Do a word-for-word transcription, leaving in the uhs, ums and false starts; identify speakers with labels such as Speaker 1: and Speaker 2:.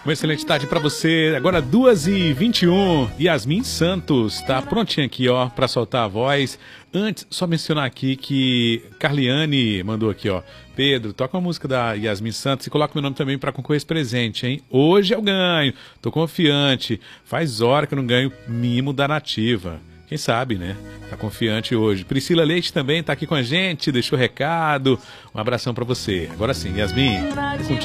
Speaker 1: Uma excelente tarde pra você. Agora duas e vinte e um. Yasmin Santos tá prontinha aqui, ó, pra soltar a voz. Antes, só mencionar aqui que Carliane mandou aqui, ó. Pedro, toca uma música da Yasmin Santos e coloca meu nome também pra concorrer esse presente, hein? Hoje eu ganho. Tô confiante. Faz hora que eu não ganho mimo da Nativa. Quem sabe, né? Tá confiante hoje. Priscila Leite também tá aqui com a gente, deixou recado. Um abração pra você. Agora sim, Yasmin, contigo.